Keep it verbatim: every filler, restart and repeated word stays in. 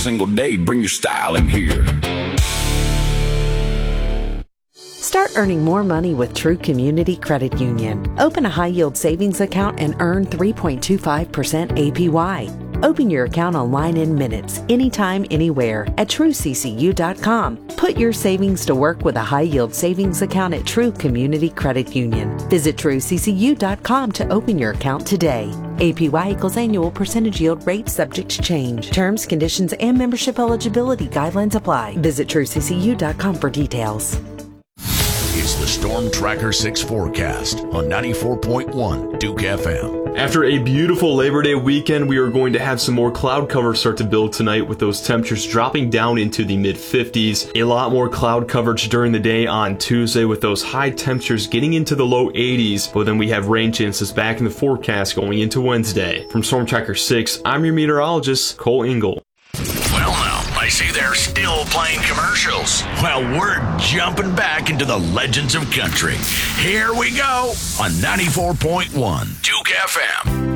single day. Bring your style in here. Start earning more money with True Community Credit Union. Open a high-yield savings account and earn three point two five percent A P Y. Open your account online in minutes, anytime, anywhere at true c c u dot com. Put your savings to work with a high-yield savings account at True Community Credit Union. Visit true c c u dot com to open your account today. A P Y equals annual percentage yield rate subject to change. Terms, conditions, and membership eligibility guidelines apply. Visit true c c u dot com for details. It's the Storm Tracker six forecast on ninety-four point one Duke F M. After a beautiful Labor Day weekend, we are going to have some more cloud cover start to build tonight with those temperatures dropping down into the mid fifties. A lot more cloud coverage during the day on Tuesday with those high temperatures getting into the low eighties, but then we have rain chances back in the forecast going into Wednesday. From Storm Tracker six, I'm your meteorologist, Cole Engel. Well, now, I see they're still playing commercials. Well, we're jumping back into the legends of country. Here we go on ninety-four point one Duke F M.